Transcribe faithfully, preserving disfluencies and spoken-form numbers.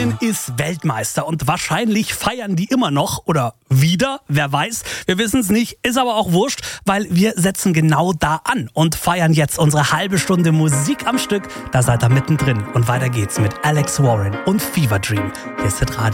Spanien ist Weltmeister und wahrscheinlich feiern die immer noch oder wieder, wer weiß. Wir wissen es nicht, ist aber auch wurscht, weil wir setzen genau da an und feiern jetzt unsere halbe Stunde Musik am Stück. Da seid ihr mittendrin und weiter geht's mit Alex Warren und Fever Dream. Hier ist das Radio.